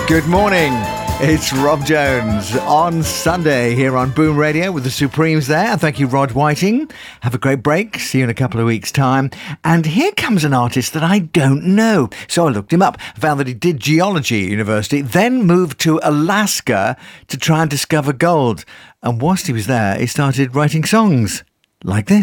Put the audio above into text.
Good morning. It's Rob Jones on Sunday here on Boom Radio with the Supremes there. Thank you, Rod Whiting. Have a great break. See you in a couple of weeks' time. And here comes an artist that I don't know. So I looked him up, found that he did geology at university, then moved to Alaska to try and discover gold. And whilst he was there, he started writing songs like this.